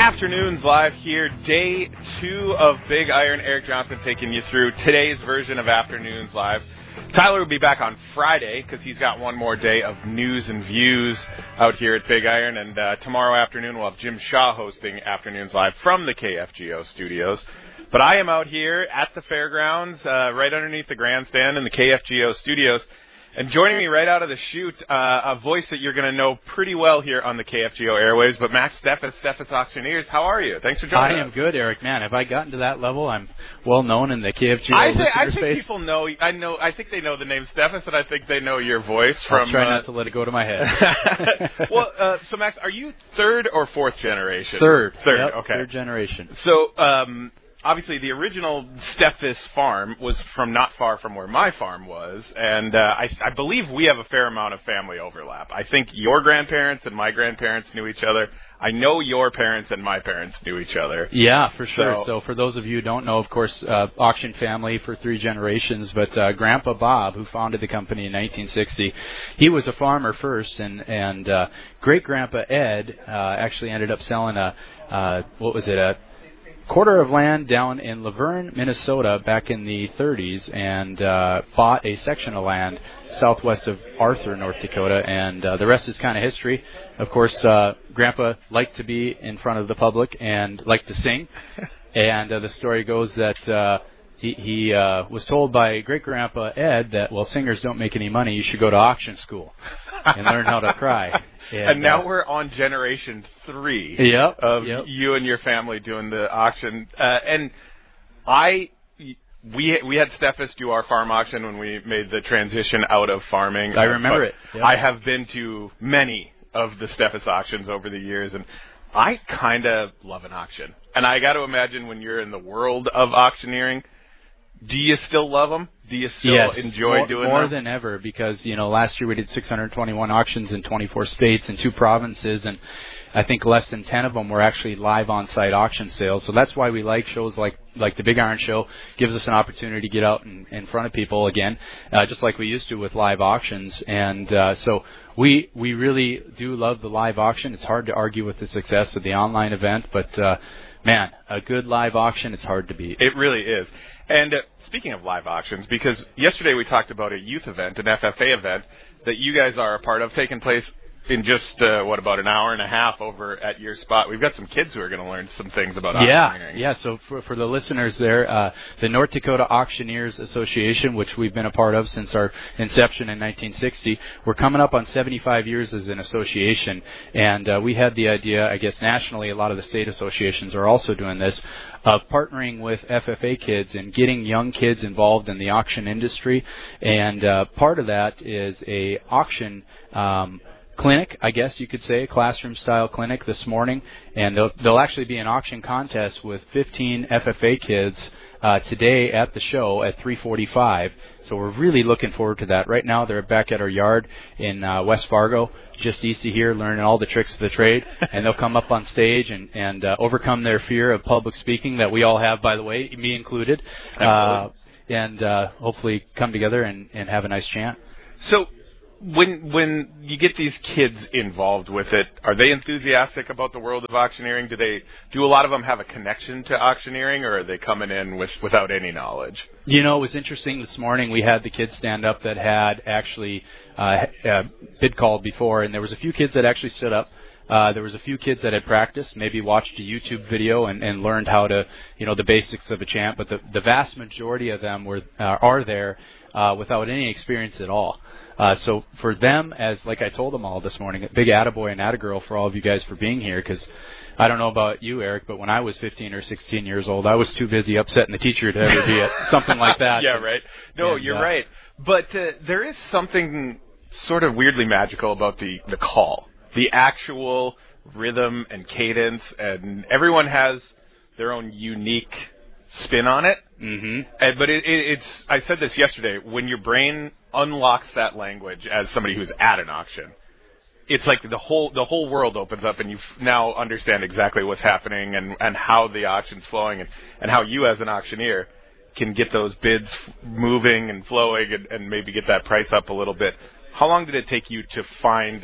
Afternoons live here, day 2 of Big Iron. Eric Johnson taking you through today's version of Afternoons live. Tyler will be back on Friday because he's got one more day of news and views out here at Big Iron. And tomorrow afternoon we'll have Jim Shaw hosting Afternoons live from the KFGO studios. But I am out here at the fairgrounds, right underneath the grandstand in the KFGO studios. And joining me right out of the chute, a voice that you're going to know pretty well here on the KFGO airwaves, but Max Steffes, Steffes Auctioneers. How are you? Thanks for joining us. I am good, Eric. Man, have I gotten to that level? I'm well known in the KFGO I think space. People know. I think they know the name Steffes, and I think they know your voice from. I'll try not to let it go to my head. Well, so Max, are you third or fourth generation? Third. Yep, okay. Third generation. So, obviously, the original Steffes farm was from not far from where my farm was, and I believe we have a fair amount of family overlap. I think your grandparents and my grandparents knew each other. I know your parents and my parents knew each other. Yeah, for sure. So for those of you who don't know, of course, auction family for 3 generations, but Grandpa Bob, who founded the company in 1960, he was a farmer first, and Great-Grandpa Ed actually ended up selling a quarter of land down in Laverne, Minnesota back in the 30s and bought a section of land southwest of Arthur, North Dakota, and the rest is kind of history. Of course, Grandpa liked to be in front of the public and liked to sing, and the story goes that he was told by Great-Grandpa Ed that, well, singers don't make any money, you should go to auction school and learn how to cry. And now we're on generation 3 of you and your family doing the auction. And we had Steffes do our farm auction when we made the transition out of farming. I remember it. Yep. I have been to many of the Steffes auctions over the years, and I kind of love an auction. And I got to imagine when you're in the world of auctioneering, do you still love them? Do you still enjoy doing them? More than ever, because, last year we did 621 auctions in 24 states and 2 provinces, and I think less than 10 of them were actually live on-site auction sales. So that's why we like shows like the Big Iron Show. Gives us an opportunity to get out in front of people again, just like we used to with live auctions. And so we really do love the live auction. It's hard to argue with the success of the online event, but man, a good live auction, it's hard to beat. It really is. And speaking of live auctions, because yesterday we talked about a youth event, an FFA event, that you guys are a part of, taking place in just, about an hour and a half over at your spot. We've got some kids who are going to learn some things about auctioneering. Yeah, so for the listeners there, the North Dakota Auctioneers Association, which we've been a part of since our inception in 1960, we're coming up on 75 years as an association, and we had the idea, I guess nationally, a lot of the state associations are also doing this, of partnering with FFA kids and getting young kids involved in the auction industry, and part of that is a auction clinic, I guess you could say, a classroom-style clinic this morning, and there'll actually be an auction contest with 15 FFA kids today at the show at 3:45. So we're really looking forward to that. Right now they're back at our yard in West Fargo, just east of here, learning all the tricks of the trade, and they'll come up on stage and overcome their fear of public speaking that we all have, by the way, me included, and hopefully come together and have a nice chant. So when you get these kids involved with it, are they enthusiastic about the world of auctioneering? Do a lot of them have a connection to auctioneering, or are they coming in without any knowledge? It was interesting this morning. We had the kids stand up that had actually bid called before, and there was a few kids that actually stood up. There was a few kids that had practiced, maybe watched a YouTube video and learned how to, the basics of a chant, but the vast majority of them are there without any experience at all. So for them, like I told them all this morning, a big attaboy and attagirl for all of you guys for being here, because I don't know about you, Eric, but when I was 15 or 16 years old, I was too busy upsetting the teacher to ever be at something like that. Yeah, right. No, you're right. But there is something sort of weirdly magical about the call, the actual rhythm and cadence, and everyone has their own unique spin on it. Mm-hmm. But it's I said this yesterday, when your brain unlocks that language as somebody who's at an auction, it's like the whole world opens up, and you now understand exactly what's happening and how the auction's flowing, and how you as an auctioneer can get those bids moving and flowing and maybe get that price up a little bit. How long did it take you to find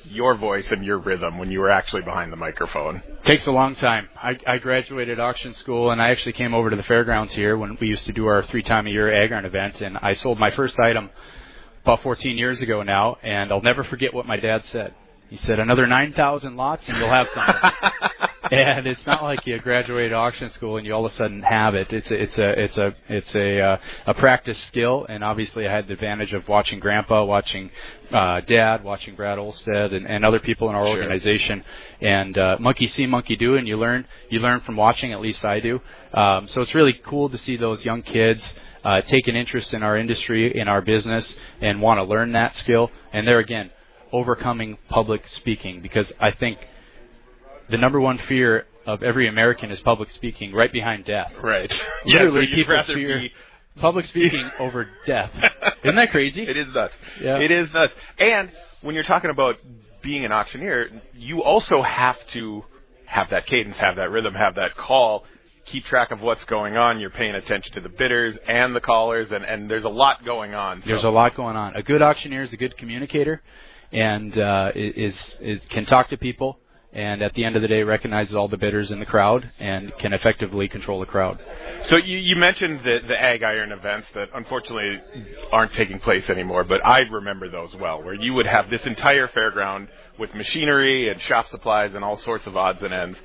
your voice and your rhythm when you were actually behind the microphone? Takes a long time. I graduated auction school, and I actually came over to the fairgrounds here when we used to do our 3-time-a-year ag iron event, and I sold my first item about 14 years ago now, and I'll never forget what my dad said. He said, another 9,000 lots and you'll have something. And it's not like you graduated auction school and you all of a sudden have it. It's a practice skill, and obviously I had the advantage of watching Grandpa, watching Dad, watching Brad Olstead, and other people in our organization. And monkey see, monkey do, and you learn from watching. At least I do. So it's really cool to see those young kids take an interest in our industry, in our business, and want to learn that skill. And there again, overcoming public speaking, because I think the number one fear of every American is public speaking, right behind death. Right. Literally, so people fear public speaking over death. Isn't that crazy? It is nuts. Yeah. It is nuts. And when you're talking about being an auctioneer, you also have to have that cadence, have that rhythm, have that call, keep track of what's going on. You're paying attention to the bidders and the callers, and there's a lot going on. There's a lot going on. A good auctioneer is a good communicator, and can talk to people, and at the end of the day recognizes all the bidders in the crowd and can effectively control the crowd. So you mentioned the ag iron events that unfortunately aren't taking place anymore, but I remember those well, where you would have this entire fairground with machinery and shop supplies and all sorts of odds and ends.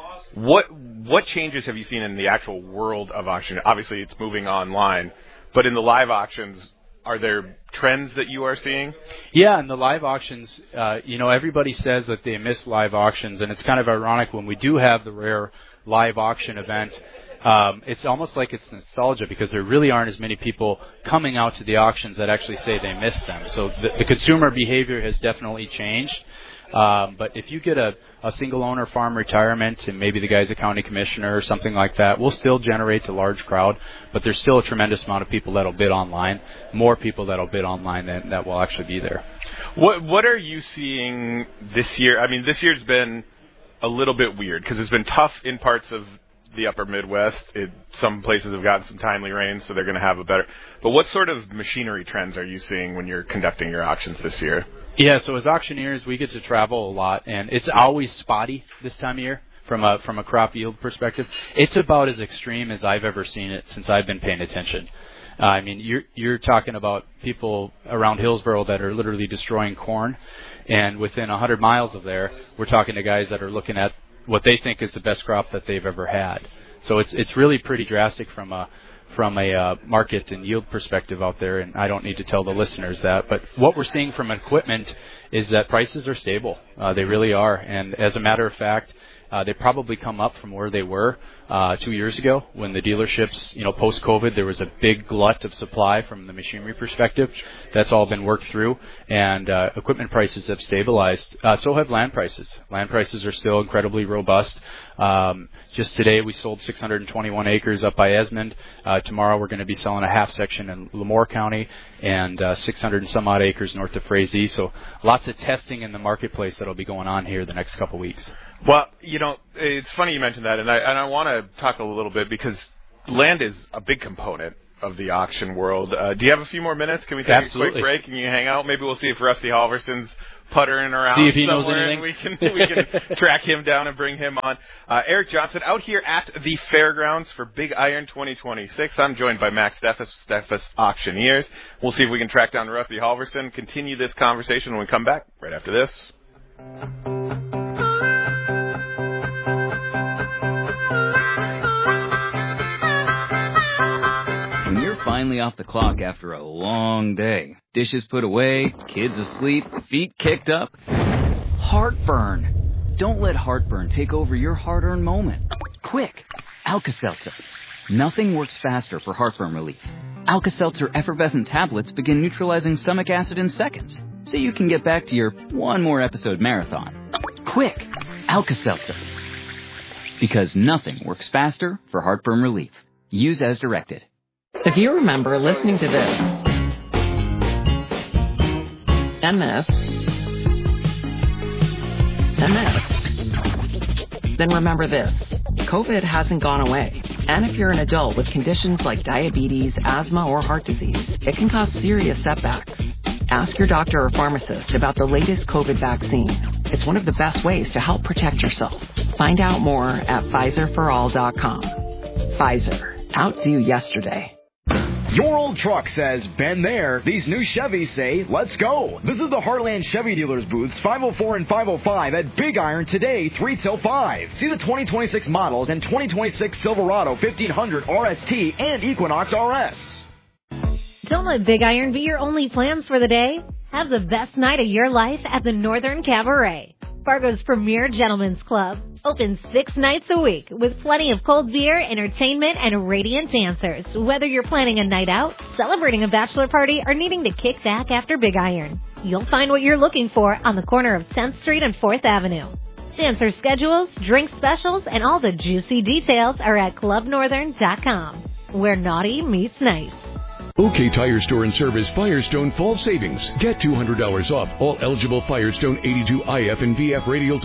What changes have you seen in the actual world of auction? Obviously it's moving online, but in the live auctions, are there trends that you are seeing? Yeah, in the live auctions, everybody says that they miss live auctions, and it's kind of ironic when we do have the rare live auction event. It's almost like it's nostalgia, because there really aren't as many people coming out to the auctions that actually say they miss them. So the consumer behavior has definitely changed. But if you get a single-owner farm retirement and maybe the guy's a county commissioner or something like that, we'll still generate a large crowd, but there's still a tremendous amount of people that'll bid online, more people that'll bid online than that will actually be there. What are you seeing this year? I mean, this year's been a little bit weird because it's been tough in parts of the upper Midwest. Some places have gotten some timely rains, so they're going to have a better. But what sort of machinery trends are you seeing when you're conducting your auctions this year? Yeah, so as auctioneers, we get to travel a lot, and it's always spotty this time of year from a crop yield perspective. It's about as extreme as I've ever seen it since I've been paying attention. I mean, you're talking about people around Hillsboro that are literally destroying corn, and within 100 miles of there, we're talking to guys that are looking at what they think is the best crop that they've ever had. So it's really pretty drastic from a market and yield perspective out there, and I don't need to tell the listeners that. But what we're seeing from equipment is that prices are stable. They really are, and as a matter of fact, they probably come up from where they were 2 years ago when the dealerships, post-COVID, there was a big glut of supply from the machinery perspective. That's all been worked through, and equipment prices have stabilized. So have land prices. Land prices are still incredibly robust. Just today we sold 621 acres up by Esmond. Tomorrow we're going to be selling a half section in Lemoore County and 600 and some odd acres north of Frazee. So lots of testing in the marketplace that'll be going on here the next couple weeks. Well, it's funny you mentioned that, and I want to talk a little bit because land is a big component of the auction world. Do you have a few more minutes? Can we take a quick break and you hang out? Maybe we'll see if Rusty Halverson's puttering around. See if he knows anything. We can track him down and bring him on. Eric Johnson out here at the fairgrounds for Big Iron 2026. I'm joined by Max Steffes Auctioneers. We'll see if we can track down Rusty Halverson, continue this conversation when we come back right after this. Finally off the clock after a long day. Dishes put away, kids asleep, feet kicked up. Heartburn. Don't let heartburn take over your hard-earned moment. Quick, Alka-Seltzer. Nothing works faster for heartburn relief. Alka-Seltzer effervescent tablets begin neutralizing stomach acid in seconds, so you can get back to your one more episode marathon. Quick, Alka-Seltzer. Because nothing works faster for heartburn relief. Use as directed. If you remember listening to this, and this, and this, then remember this. COVID hasn't gone away. And if you're an adult with conditions like diabetes, asthma, or heart disease, it can cause serious setbacks. Ask your doctor or pharmacist about the latest COVID vaccine. It's one of the best ways to help protect yourself. Find out more at PfizerForAll.com. Pfizer. Outdo yesterday. Your old truck says, been there. These new Chevys say, let's go. Visit the Heartland Chevy Dealers booths 504 and 505 at Big Iron today, 3 till 5. See the 2026 models and 2026 Silverado 1500 RST and Equinox RS. Don't let Big Iron be your only plans for the day. Have the best night of your life at the Northern Cabaret, Fargo's premier gentlemen's club. Open 6 nights a week with plenty of cold beer, entertainment, and radiant dancers. Whether you're planning a night out, celebrating a bachelor party, or needing to kick back after Big Iron, you'll find what you're looking for on the corner of 10th Street and 4th Avenue. Dancer schedules, drink specials, and all the juicy details are at clubnorthern.com, where naughty meets nice. OK Tire Store and Service Firestone Fall Savings. Get $200 off all eligible Firestone 82 IF and VF radial